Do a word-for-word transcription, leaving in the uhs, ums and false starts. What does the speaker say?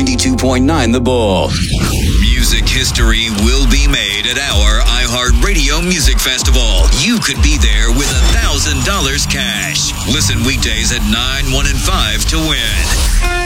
ninety-two point nine The Bull. Music history will be made at our iHeartRadio Music Festival. You could be there with one thousand dollars cash. Listen weekdays at nine, one, and five to win.